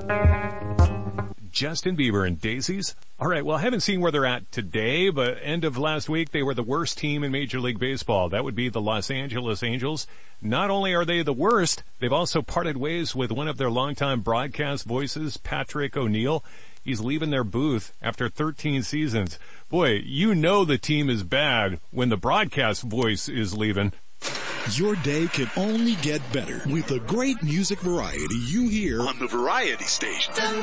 Justin Bieber and Daisies. All right, well, I haven't seen where they're at today, but end of last week, they were the worst team in Major League Baseball. That would be the Los Angeles Angels. Not only are they the worst, they've also parted ways with one of their longtime broadcast voices, Patrick O'Neill. He's leaving their booth after 13 seasons. Boy, you know the team is bad when the broadcast voice is leaving. Your day can only get better with the great music variety you hear on the Variety Station.